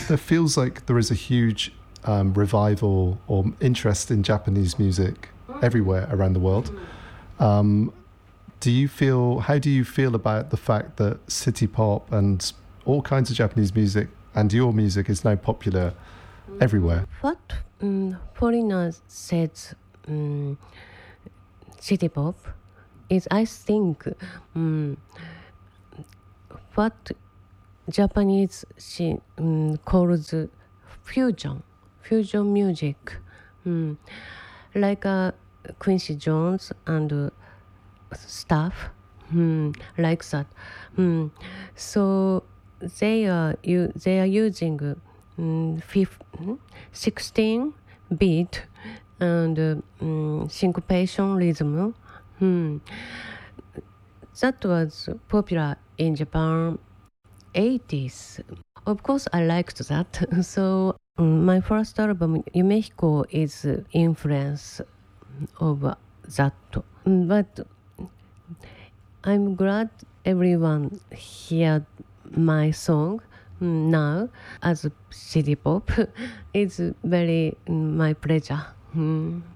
there feels like there is a huge revival or interest in Japanese music everywhere around the world. How do you feel about the fact that city pop and all kinds of Japanese music and your music is now popular everywhere? What foreigners said city pop is, I think, what Japanese calls fusion music, like Quincy Jones and stuff, like that. So they are using 16 beat and syncopation rhythm. That was popular in Japan 80s. Of course, I liked that. So my first album, Yumehiko, is influence of that. But I'm glad everyone heard my song now as city pop. It's very my pleasure.